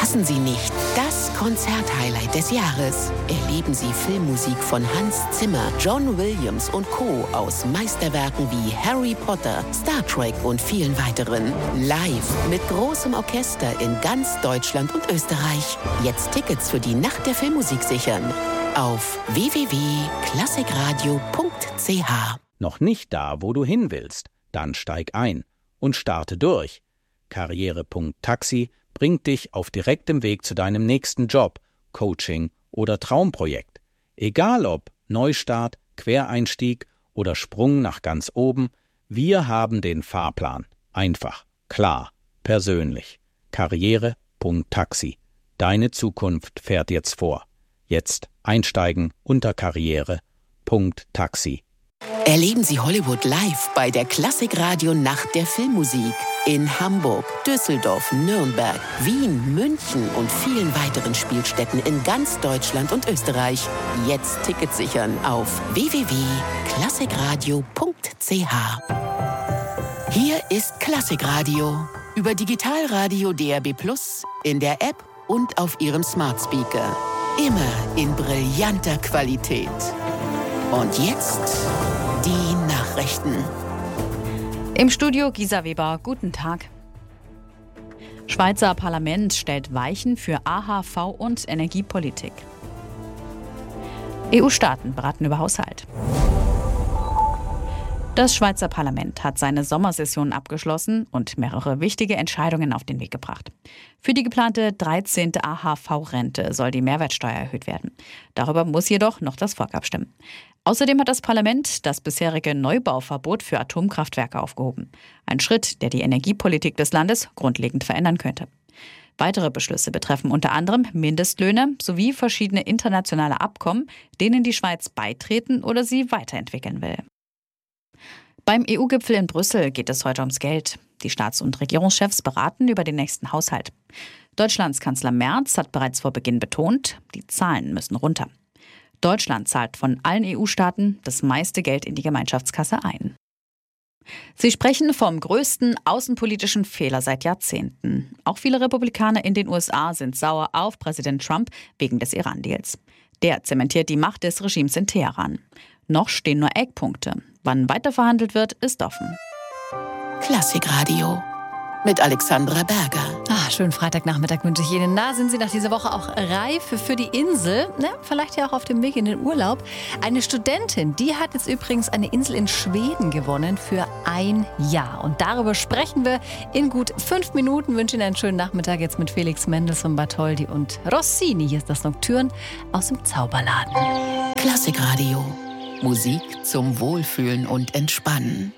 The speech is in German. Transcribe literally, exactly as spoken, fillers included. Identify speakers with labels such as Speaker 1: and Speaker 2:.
Speaker 1: Verpassen Sie nicht das Konzerthighlight des Jahres. Erleben Sie Filmmusik von Hans Zimmer, John Williams und Co. aus Meisterwerken wie Harry Potter, Star Trek und vielen weiteren. Live mit großem Orchester in ganz Deutschland und Österreich. Jetzt Tickets für die Nacht der Filmmusik sichern. Auf w w w punkt klassikradio punkt c h.
Speaker 2: Noch nicht da, wo du hin willst? Dann steig ein und starte durch. Karriere Punkt Taxi bringt dich auf direktem Weg zu deinem nächsten Job, Coaching oder Traumprojekt. Egal ob Neustart, Quereinstieg oder Sprung nach ganz oben, wir haben den Fahrplan. Einfach, klar, persönlich. Karriere Punkt Taxi. Deine Zukunft fährt jetzt vor. Jetzt einsteigen unter Karriere Punkt Taxi.
Speaker 1: Erleben Sie Hollywood live bei der Klassikradio Nacht der Filmmusik in Hamburg, Düsseldorf, Nürnberg, Wien, München und vielen weiteren Spielstätten in ganz Deutschland und Österreich. Jetzt Tickets sichern auf w w w punkt klassikradio punkt c h. Hier ist Klassikradio über Digitalradio D A B plus, in der App und auf Ihrem Smart Speaker. Immer in brillanter Qualität. Und jetzt die Nachrichten.
Speaker 3: Im Studio Gisa Weber, guten Tag. Schweizer Parlament stellt Weichen für A H V und Energiepolitik. E U-Staaten beraten über Haushalt. Das Schweizer Parlament hat seine Sommersession abgeschlossen und mehrere wichtige Entscheidungen auf den Weg gebracht. Für die geplante dreizehnte A H V-Rente soll die Mehrwertsteuer erhöht werden. Darüber muss jedoch noch das Volk abstimmen. Außerdem hat das Parlament das bisherige Neubauverbot für Atomkraftwerke aufgehoben. Ein Schritt, der die Energiepolitik des Landes grundlegend verändern könnte. Weitere Beschlüsse betreffen unter anderem Mindestlöhne sowie verschiedene internationale Abkommen, denen die Schweiz beitreten oder sie weiterentwickeln will. Beim E U-Gipfel in Brüssel geht es heute ums Geld. Die Staats- und Regierungschefs beraten über den nächsten Haushalt. Deutschlands Kanzler Merz hat bereits vor Beginn betont, die Zahlen müssen runter. Deutschland zahlt von allen E U-Staaten das meiste Geld in die Gemeinschaftskasse ein. Sie sprechen vom größten außenpolitischen Fehler seit Jahrzehnten. Auch viele Republikaner in den U S A sind sauer auf Präsident Trump wegen des Iran-Deals. Der zementiert die Macht des Regimes in Teheran. Noch stehen nur Eckpunkte. Wann weiterverhandelt wird, ist offen.
Speaker 1: Klassikradio mit Alexandra Berger.
Speaker 4: Ah, schönen Freitagnachmittag wünsche ich Ihnen. Na, sind Sie nach dieser Woche auch reif für die Insel? Ne? Vielleicht ja auch auf dem Weg in den Urlaub. Eine Studentin, die hat jetzt übrigens eine Insel in Schweden gewonnen für ein Jahr. Und darüber sprechen wir in gut fünf Minuten. Wünsche Ihnen einen schönen Nachmittag jetzt mit Felix Mendelssohn Bartholdy und Rossini. Hier ist das Nocturne aus dem Zauberladen.
Speaker 1: Klassikradio. Musik zum Wohlfühlen und Entspannen.